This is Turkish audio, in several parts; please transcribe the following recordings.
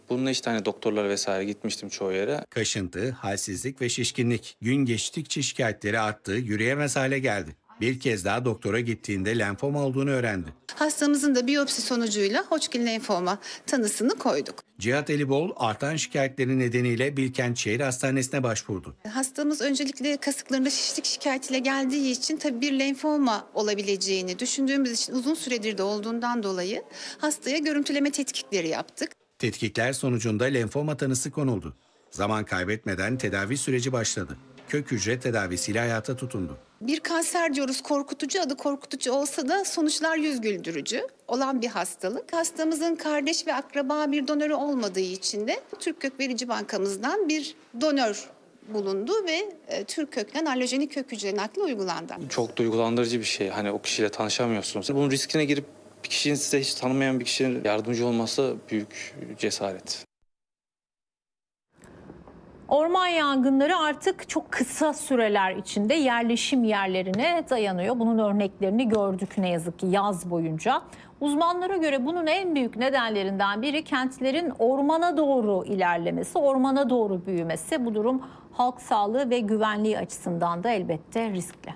Bununla işte hani doktorlara vesaire gitmiştim çoğu yere. Kaşıntı, halsizlik ve şişkinlik gün geçtikçe şikayetleri arttı, yürüyemez hale geldi. Bir kez daha doktora gittiğinde lenfom olduğunu öğrendi. Hastamızın da biyopsi sonucuyla Hodgkin lenfoma tanısını koyduk. Cihat Elibol artan şikayetleri nedeniyle Bilkent Şehir Hastanesi'ne başvurdu. Hastamız öncelikle kasıklarında şişlik şikayetiyle geldiği için tabii bir lenfoma olabileceğini düşündüğümüz için uzun süredir de olduğundan dolayı hastaya görüntüleme tetkikleri yaptık. Tetkikler sonucunda lenfoma tanısı konuldu. Zaman kaybetmeden tedavi süreci başladı. Kök hücre tedavisiyle hayata tutundu. Bir kanser diyoruz, korkutucu, adı korkutucu olsa da sonuçlar yüz güldürücü olan bir hastalık. Hastamızın kardeş ve akraba bir donörü olmadığı için de Türk Kök Verici Bankamızdan bir donör bulundu ve Türk kökten allojenik kök hücre nakli uygulandı. Çok duygulandırıcı bir şey. Hani o kişiyle tanışamıyorsunuz. Bunun riskine girip bir kişinin size hiç tanımayan bir kişinin yardımcı olması büyük cesaret. Orman yangınları artık çok kısa süreler içinde yerleşim yerlerine dayanıyor. Bunun örneklerini gördük ne yazık ki yaz boyunca. Uzmanlara göre bunun en büyük nedenlerinden biri kentlerin ormana doğru ilerlemesi, ormana doğru büyümesi. Bu durum halk sağlığı ve güvenliği açısından da elbette riskli.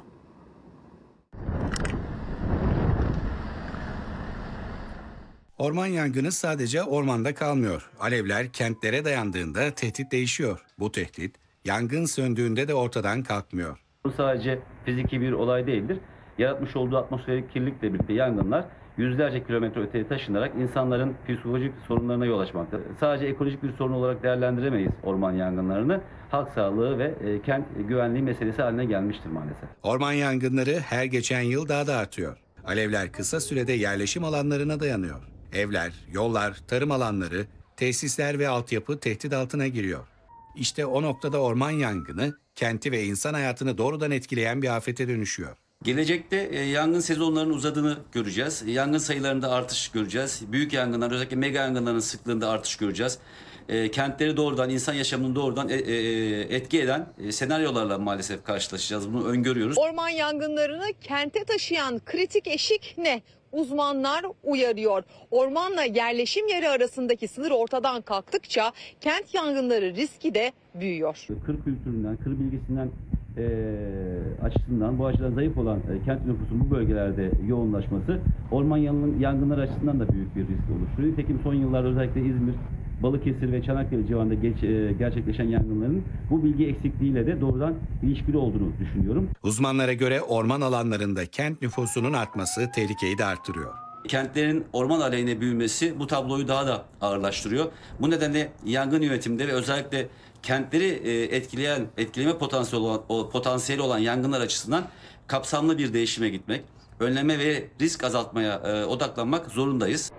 Orman yangını sadece ormanda kalmıyor. Alevler kentlere dayandığında tehdit değişiyor. Bu tehdit yangın söndüğünde de ortadan kalkmıyor. Bu sadece fiziki bir olay değildir. Yaratmış olduğu atmosferik kirlilikle birlikte yangınlar yüzlerce kilometre öteye taşınarak insanların psikolojik sorunlarına yol açmaktadır. Sadece ekolojik bir sorun olarak değerlendiremeyiz orman yangınlarını. Halk sağlığı ve kent güvenliği meselesi haline gelmiştir maalesef. Orman yangınları her geçen yıl daha da artıyor. Alevler kısa sürede yerleşim alanlarına dayanıyor. Evler, yollar, tarım alanları, tesisler ve altyapı tehdit altına giriyor. İşte o noktada orman yangını kenti ve insan hayatını doğrudan etkileyen bir afete dönüşüyor. Gelecekte yangın sezonlarının uzadığını göreceğiz. Yangın sayılarında artış göreceğiz. Büyük yangınlar, özellikle mega yangınların sıklığında artış göreceğiz. Kentleri doğrudan, insan yaşamını doğrudan etki eden senaryolarla maalesef karşılaşacağız. Bunu öngörüyoruz. Orman yangınlarını kente taşıyan kritik eşik ne? Uzmanlar uyarıyor. Ormanla yerleşim yeri arasındaki sınır ortadan kalktıkça kent yangınları riski de büyüyor. Kır kültüründen, kır bilgisinden açısından bu açıdan zayıf olan kent nüfusunun bu bölgelerde yoğunlaşması orman yangınları açısından da büyük bir risk oluşturuyor. Nitekim son yıllarda özellikle İzmir, Balıkesir ve Çanakkale civarında gerçekleşen yangınların bu bilgi eksikliğiyle de doğrudan ilişkili olduğunu düşünüyorum. Uzmanlara göre orman alanlarında kent nüfusunun artması tehlikeyi de artırıyor. Kentlerin orman aleyhine büyümesi bu tabloyu daha da ağırlaştırıyor. Bu nedenle yangın yönetiminde ve özellikle kentleri etkileme potansiyeli olan yangınlar açısından kapsamlı bir değişime gitmek, önleme ve risk azaltmaya odaklanmak zorundayız.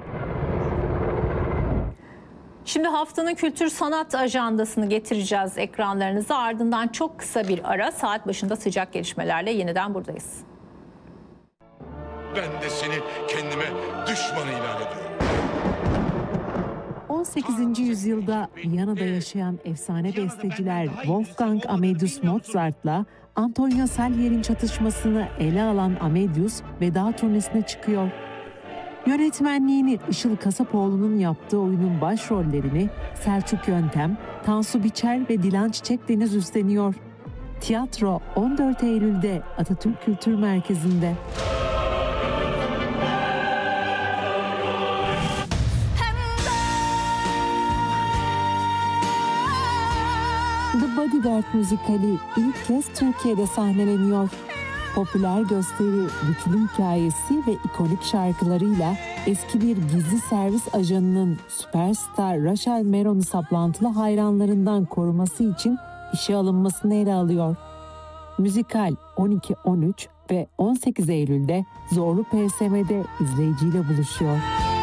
Şimdi haftanın kültür sanat ajandasını getireceğiz ekranlarınıza. Ardından çok kısa bir ara, saat başında sıcak gelişmelerle yeniden buradayız. Ben de seni kendime düşman ilan ediyorum. 18. yüzyılda Viyana'da yaşayan efsane besteciler Wolfgang Amadeus Mozart'la Antonio Salieri'nin çatışmasını ele alan Amadeus veda turnesine çıkıyor. Yönetmenliğini Işıl Kasapoğlu'nun yaptığı oyunun başrollerini Selçuk Yöntem, Tansu Biçer ve Dilan Çiçekdeniz üstleniyor. Tiyatro 14 Eylül'de Atatürk Kültür Merkezi'nde. The Bodyguard müzikali ilk kez Türkiye'de sahneleniyor. Popüler gösteri, güçlü hikayesi ve ikonik şarkılarıyla eski bir gizli servis ajanının süperstar Rachel Meron'u saplantılı hayranlarından koruması için işe alınmasını ele alıyor. Müzikal 12, 13 ve 18 Eylül'de Zorlu PSM'de izleyiciyle buluşuyor.